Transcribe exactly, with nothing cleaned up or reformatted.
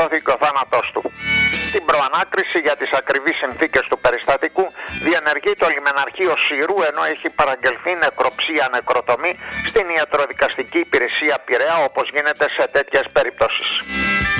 διαπιστώθηκε ο θάνατός του. Στην προανάκριση για τις ακριβείς συνθήκες του περιστατικού διενεργεί το λιμεναρχείο Συρού, ενώ έχει παραγγελθεί νεκροψία νεκροτομή στην ιατροδικαστική υπηρεσία Πειραιά, όπως γίνεται σε τέτοιες περιπτώσεις.